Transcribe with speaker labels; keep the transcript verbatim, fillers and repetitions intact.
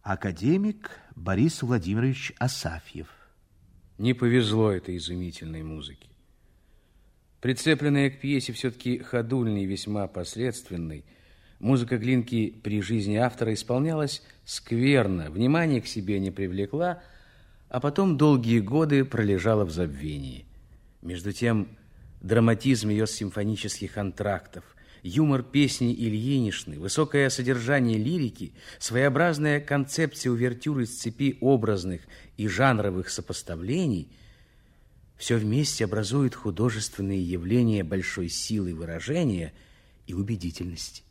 Speaker 1: Академик Борис Владимирович Асафьев.
Speaker 2: Не повезло этой изумительной музыке. Прицепленная к пьесе все-таки ходульный и весьма посредственный, музыка Глинки при жизни автора исполнялась скверно, внимания к себе не привлекла, а потом долгие годы пролежала в забвении. Между тем, драматизм ее симфонических антрактов, юмор песни Ильиничны, высокое содержание лирики, своеобразная концепция увертюры из цепи образных и жанровых сопоставлений – все вместе образует художественные явления большой силы выражения и убедительности.